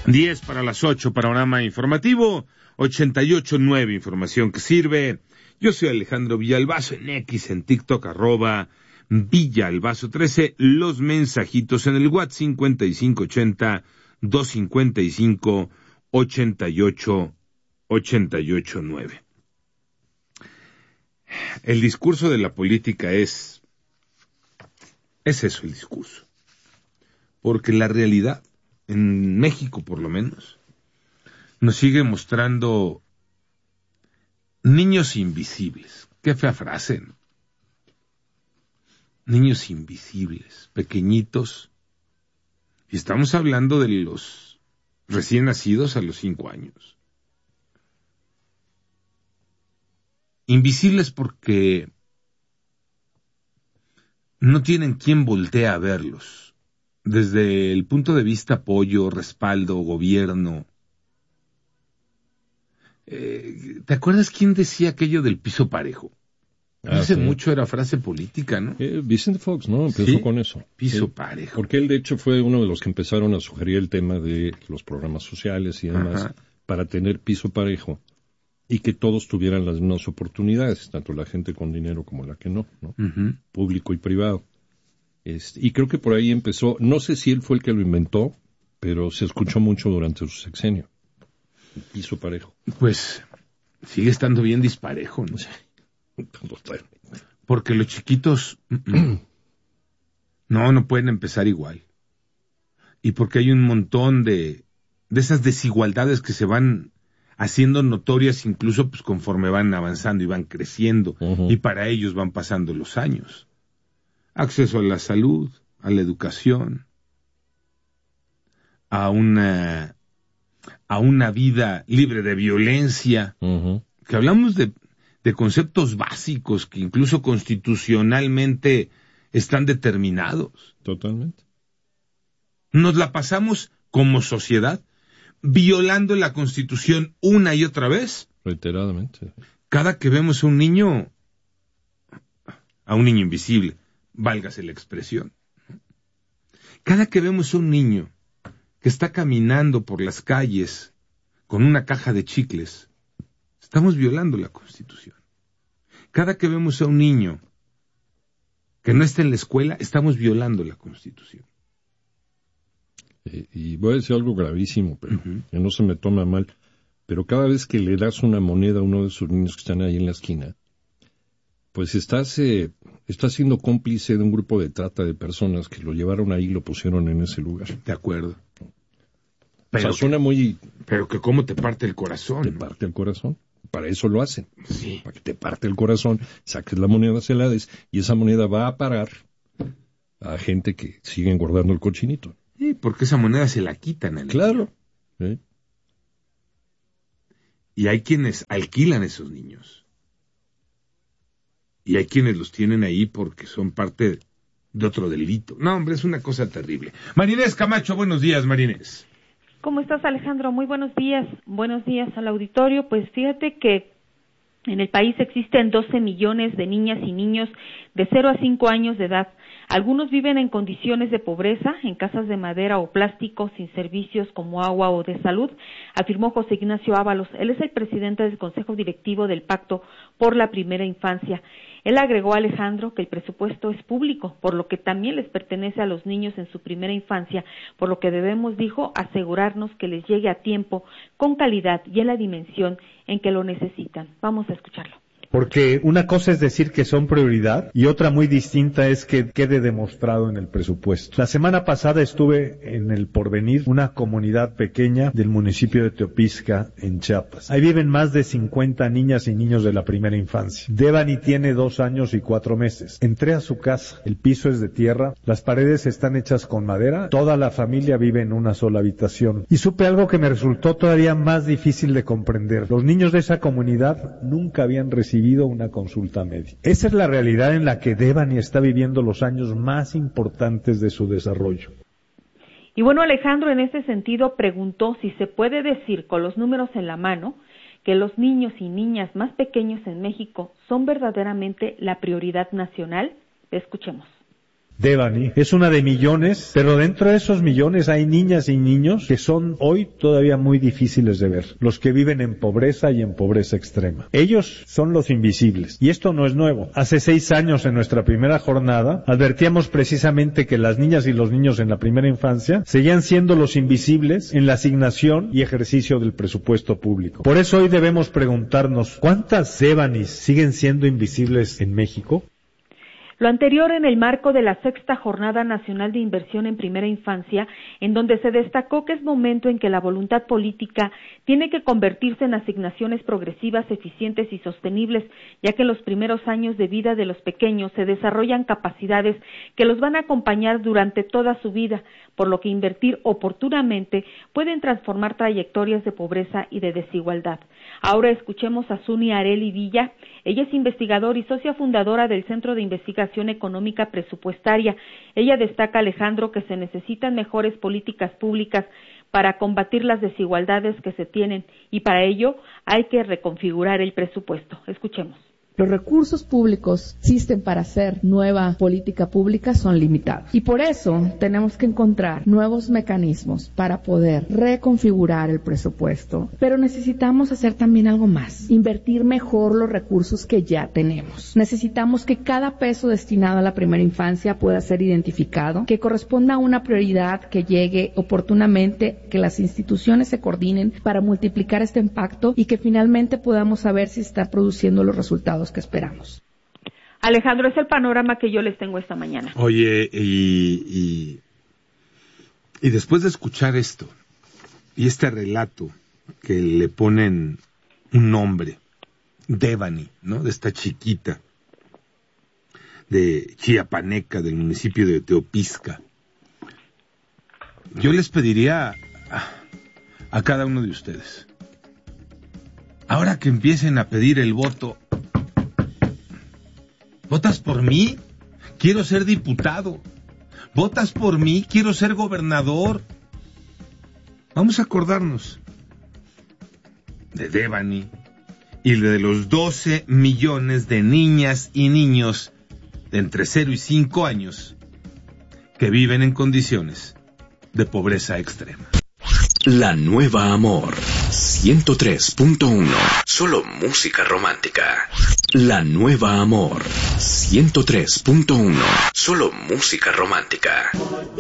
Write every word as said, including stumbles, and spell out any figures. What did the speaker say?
diez para las ocho, panorama informativo, ochenta y ocho punto nueve, información que sirve. Yo soy Alejandro Villalbazo, en X, en TikTok, arroba Villalbazo trece, los mensajitos en el WhatsApp cincuenta y cinco ochenta, doscientos cincuenta y cinco, ochenta y ocho, ochenta y ocho nueve. El discurso de la política es, es eso el discurso. Porque la realidad, en México por lo menos, nos sigue mostrando niños invisibles. Qué fea frase, ¿no? Niños invisibles, pequeñitos. Y estamos hablando de los recién nacidos a los cinco años. Invisibles porque no tienen quien voltee a verlos. Desde el punto de vista apoyo, respaldo, gobierno. Eh, ¿Te acuerdas quién decía aquello del piso parejo? Ah, Hace sí. mucho era frase política, ¿no? Eh, Vicente Fox, ¿no? Empezó ¿Sí? con eso. Piso Sí. parejo. Porque él, de hecho, fue uno de los que empezaron a sugerir el tema de los programas sociales y demás, Ajá. para tener piso parejo y que todos tuvieran las mismas oportunidades, tanto la gente con dinero como la que no, ¿no? Uh-huh. Público y privado. Este, y creo que por ahí empezó, no sé si él fue el que lo inventó, pero se escuchó mucho durante su sexenio. El piso parejo. Pues sigue estando bien disparejo, ¿no? Totalmente. Porque los chiquitos no, no pueden empezar igual. Y porque hay un montón de, de esas desigualdades que se van haciendo notorias incluso pues conforme van avanzando y van creciendo. Uh-huh. Y para ellos van pasando los años. Acceso a la salud, a la educación, a una, a una vida libre de violencia. Uh-huh. Que hablamos de, de conceptos básicos que incluso constitucionalmente están determinados. Totalmente. Nos la pasamos como sociedad violando la Constitución una y otra vez. Reiteradamente. Cada que vemos a un niño, a un niño invisible, válgase la expresión. Cada que vemos a un niño que está caminando por las calles con una caja de chicles, estamos violando la Constitución. Cada que vemos a un niño que no está en la escuela, estamos violando la Constitución. Eh, y voy a decir algo gravísimo, pero Uh-huh. que no se me toma mal, pero cada vez que le das una moneda a uno de esos niños que están ahí en la esquina, pues estás, eh, estás siendo cómplice de un grupo de trata de personas que lo llevaron ahí y lo pusieron en ese lugar. De acuerdo. Pero o sea, que, suena muy... pero que cómo te parte el corazón. Te ¿no? parte el corazón. Para eso lo hacen. Sí. Para que te parte el corazón, saques la moneda, se la des, y esa moneda va a parar a gente que sigue engordando el cochinito. Sí, porque esa moneda se la quitan al Claro. niño. ¿Sí? Y hay quienes alquilan esos niños. Y hay quienes los tienen ahí porque son parte de otro delito. No, hombre, es una cosa terrible. Marinés Camacho, buenos días, Marinés. ¿Cómo estás, Alejandro? Muy buenos días. Buenos días al auditorio. Pues fíjate que en el país existen doce millones de niñas y niños de cero a cinco años de edad. Algunos viven en condiciones de pobreza, en casas de madera o plástico, sin servicios como agua o de salud, afirmó José Ignacio Ábalos. Él es el presidente del Consejo Directivo del Pacto por la Primera Infancia. Él agregó, Alejandro, que el presupuesto es público, por lo que también les pertenece a los niños en su primera infancia, por lo que debemos, dijo, asegurarnos que les llegue a tiempo, con calidad y en la dimensión en que lo necesitan. Vamos a escucharlo. Porque una cosa es decir que son prioridad y otra muy distinta es que quede demostrado en el presupuesto. La semana pasada estuve en el Porvenir, una comunidad pequeña del municipio de Teopisca, en Chiapas. Ahí viven más de cincuenta niñas y niños de la primera infancia. Devani tiene dos años y cuatro meses. Entré a su casa, el piso es de tierra, las paredes están hechas con madera, toda la familia vive en una sola habitación. Y supe algo que me resultó todavía más difícil de comprender. Los niños de esa comunidad nunca habían recibido una consulta médica. Esa es la realidad en la que Devani está viviendo los años más importantes de su desarrollo. Y bueno, Alejandro, en este sentido preguntó si se puede decir con los números en la mano que los niños y niñas más pequeños en México son verdaderamente la prioridad nacional. Escuchemos. Devani es una de millones, pero dentro de esos millones hay niñas y niños que son hoy todavía muy difíciles de ver, los que viven en pobreza y en pobreza extrema. Ellos son los invisibles, y esto no es nuevo. Hace seis años en nuestra primera jornada advertíamos precisamente que las niñas y los niños en la primera infancia seguían siendo los invisibles en la asignación y ejercicio del presupuesto público. Por eso hoy debemos preguntarnos, ¿cuántas Devanis siguen siendo invisibles en México? Lo anterior en el marco de la sexta Jornada Nacional de Inversión en Primera Infancia, en donde se destacó que es momento en que la voluntad política tiene que convertirse en asignaciones progresivas, eficientes y sostenibles, ya que en los primeros años de vida de los pequeños se desarrollan capacidades que los van a acompañar durante toda su vida, por lo que invertir oportunamente pueden transformar trayectorias de pobreza y de desigualdad. Ahora escuchemos a Suni Areli Villa. Ella es investigadora y socia fundadora del Centro de Investigación Económica Presupuestaria. Ella destaca, Alejandro, que se necesitan mejores políticas públicas para combatir las desigualdades que se tienen y para ello hay que reconfigurar el presupuesto. Escuchemos. Los recursos públicos que existen para hacer nueva política pública son limitados. Y por eso tenemos que encontrar nuevos mecanismos para poder reconfigurar el presupuesto. Pero necesitamos hacer también algo más, invertir mejor los recursos que ya tenemos. Necesitamos que cada peso destinado a la primera infancia pueda ser identificado, que corresponda a una prioridad que llegue oportunamente, que las instituciones se coordinen para multiplicar este impacto y que finalmente podamos saber si está produciendo los resultados que esperamos. Alejandro, es el panorama que yo les tengo esta mañana. Oye, y, y, y después de escuchar esto, y este relato que le ponen un nombre, Devani, ¿no? De esta chiquita de Chiapaneca, del municipio de Teopisca. Yo les pediría a, a cada uno de ustedes, ahora que empiecen a pedir el voto, ¿votas por mí? Quiero ser diputado. ¿Votas por mí? Quiero ser gobernador. Vamos a acordarnos de Devani y de los doce millones de niñas y niños de entre cero y cinco años que viven en condiciones de pobreza extrema. La Nueva Amor, ciento tres punto uno. Solo música romántica. La Nueva Amor, ciento tres punto uno. Solo música romántica.